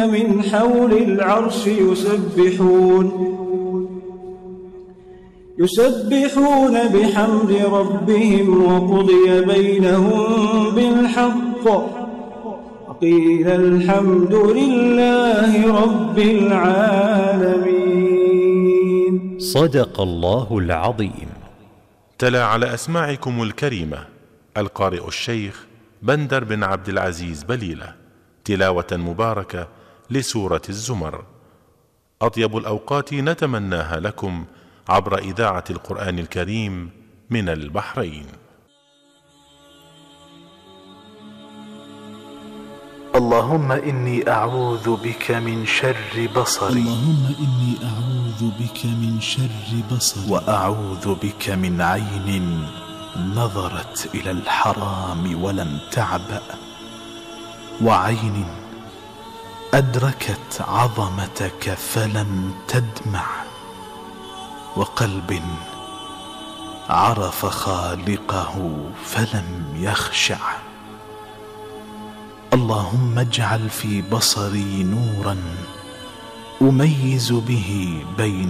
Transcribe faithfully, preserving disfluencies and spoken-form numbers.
من حول العرش يسبحون يسبحون بحمد ربهم وقضي بينهم بالحق وقيل الحمد لله رب العالمين. صدق الله العظيم. تلا على أسماعكم الكريمة القارئ الشيخ بندر بن عبد العزيز بليلة تلاوة مباركة لسورة الزمر. أطيب الأوقات نتمناها لكم عبر إذاعة القرآن الكريم من البحرين. اللهم إني أعوذ بك من شر بصري اللهم إني أعوذ بك من شر بصري وأعوذ بك من عين نظرت إلى الحرام ولم تعبأ وعين أدركت عظمتك فلم تدمع وقلب عرف خالقه فلم يخشع. اللهم اجعل في بصري نورا أميز به بين